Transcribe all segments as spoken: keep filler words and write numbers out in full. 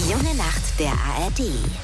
Die junge Nacht der A R D.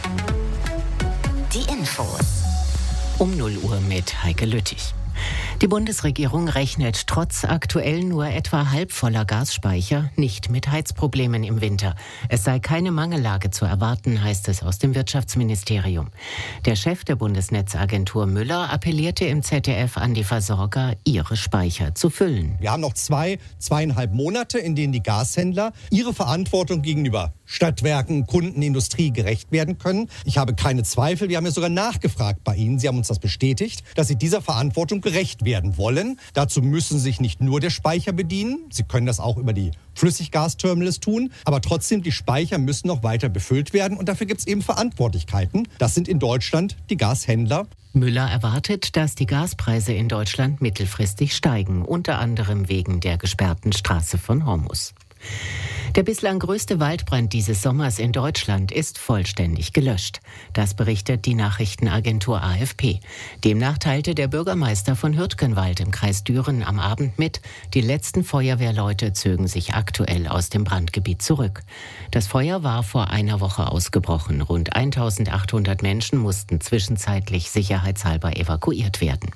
Die Infos. Um null Uhr mit Heike Lüttich. Die Bundesregierung rechnet trotz aktuell nur etwa halb voller Gasspeicher nicht mit Heizproblemen im Winter. Es sei keine Mangellage zu erwarten, heißt es aus dem Wirtschaftsministerium. Der Chef der Bundesnetzagentur Müller appellierte im Z D F an die Versorger, ihre Speicher zu füllen. Wir haben noch zwei, zweieinhalb Monate, in denen die Gashändler ihre Verantwortung gegenüber Stadtwerken, Kunden, Industrie gerecht werden können. Ich habe keine Zweifel, wir haben ja sogar nachgefragt bei Ihnen, Sie haben uns das bestätigt, dass Sie dieser Verantwortung gerecht werden wollen. Dazu müssen Sie sich nicht nur der Speicher bedienen, Sie können das auch über die Flüssiggasterminals tun, aber trotzdem, die Speicher müssen noch weiter befüllt werden und dafür gibt es eben Verantwortlichkeiten. Das sind in Deutschland die Gashändler. Müller erwartet, dass die Gaspreise in Deutschland mittelfristig steigen, unter anderem wegen der gesperrten Straße von Hormuz. Der bislang größte Waldbrand dieses Sommers in Deutschland ist vollständig gelöscht. Das berichtet die Nachrichtenagentur A F P. Demnach teilte der Bürgermeister von Hürtgenwald im Kreis Düren am Abend mit, die letzten Feuerwehrleute zögen sich aktuell aus dem Brandgebiet zurück. Das Feuer war vor einer Woche ausgebrochen. Rund eintausendachthundert Menschen mussten zwischenzeitlich sicherheitshalber evakuiert werden.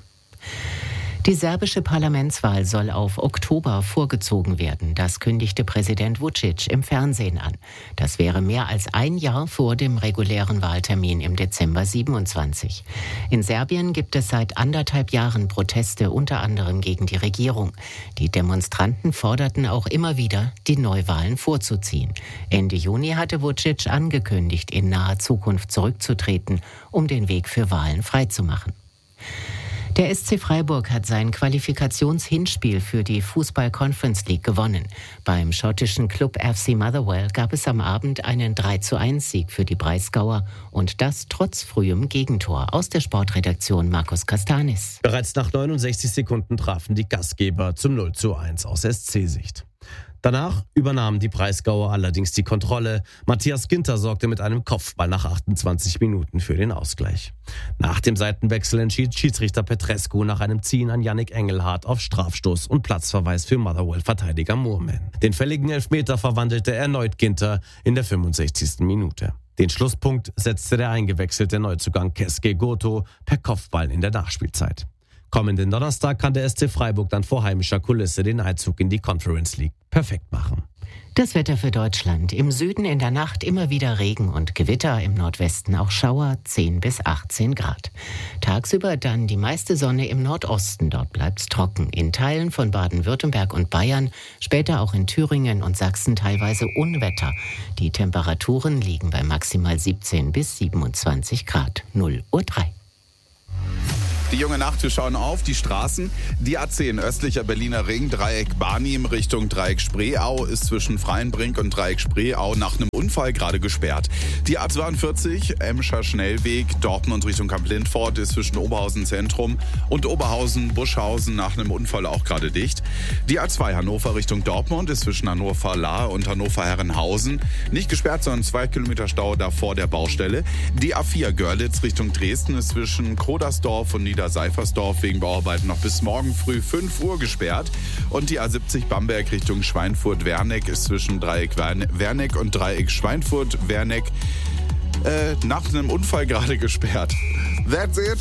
Die serbische Parlamentswahl soll auf Oktober vorgezogen werden. Das kündigte Präsident Vučić im Fernsehen an. Das wäre mehr als ein Jahr vor dem regulären Wahltermin im Dezember siebenundzwanzig. In Serbien gibt es seit anderthalb Jahren Proteste, unter anderem gegen die Regierung. Die Demonstranten forderten auch immer wieder, die Neuwahlen vorzuziehen. Ende Juni hatte Vučić angekündigt, in naher Zukunft zurückzutreten, um den Weg für Wahlen freizumachen. Der S C Freiburg hat sein Qualifikationshinspiel für die Fußball-Conference League gewonnen. Beim schottischen Club F C Motherwell gab es am Abend einen drei zu eins Sieg für die Breisgauer und das trotz frühem Gegentor. Aus der Sportredaktion Markus Castanis. Bereits nach neunundsechzig Sekunden trafen die Gastgeber zum null zu eins aus S C-Sicht. Danach übernahmen die Breisgauer allerdings die Kontrolle. Matthias Ginter sorgte mit einem Kopfball nach achtundzwanzig Minuten für den Ausgleich. Nach dem Seitenwechsel entschied Schiedsrichter Petrescu nach einem Ziehen an Yannick Engelhardt auf Strafstoß und Platzverweis für Motherwell-Verteidiger Moorman. Den fälligen Elfmeter verwandelte erneut Ginter in der fünfundsechzigsten Minute. Den Schlusspunkt setzte der eingewechselte Neuzugang Keske Goto per Kopfball in der Nachspielzeit. Kommenden Donnerstag kann der S C Freiburg dann vor heimischer Kulisse den Einzug in die Conference League perfekt machen. Das Wetter für Deutschland. Im Süden in der Nacht immer wieder Regen und Gewitter, im Nordwesten auch Schauer, zehn bis achtzehn Grad. Tagsüber dann die meiste Sonne im Nordosten, dort bleibt's trocken. In Teilen von Baden-Württemberg und Bayern, später auch in Thüringen und Sachsen teilweise Unwetter. Die Temperaturen liegen bei maximal siebzehn bis siebenundzwanzig Grad. null Uhr drei. Die junge Nacht, wir schauen auf die Straßen. Die A zehn östlicher Berliner Ring, Dreieck Barnim Richtung Dreieck Spreeau ist zwischen Freienbrink und Dreieck Spreeau nach einem Unfall gerade gesperrt. Die A zweiundvierzig, Emscher Schnellweg, Dortmund Richtung Kamp-Lindfort ist zwischen Oberhausen Zentrum und Oberhausen Buschhausen nach einem Unfall auch gerade dicht. Die A zwei Hannover Richtung Dortmund ist zwischen Hannover-Lahr und Hannover-Herrenhausen nicht gesperrt, sondern zwei Kilometer Stau da vor der Baustelle. Die A vier Görlitz Richtung Dresden ist zwischen Krodersdorf und Nieder Seifersdorf wegen Bauarbeiten noch bis morgen früh fünf Uhr gesperrt. Und die A siebzig Bamberg Richtung Schweinfurt-Werneck ist zwischen Dreieck Werneck und Dreieck Schweinfurt-Werneck äh, nach einem Unfall gerade gesperrt. That's it.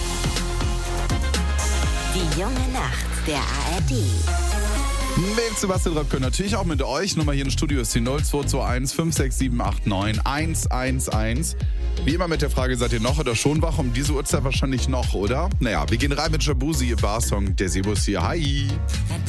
Die junge Nacht der A R D. Mit Sebastian Röpke, natürlich auch mit euch. Nummer hier im Studio ist die null zwei zwei eins fünf sechs sieben acht neun eins eins eins. Wie immer mit der Frage, seid ihr noch oder schon wach? Um diese Uhrzeit wahrscheinlich noch, oder? Naja, wir gehen rein mit Jabuzi, ihr Barsong. Der Sebus hier. Hi!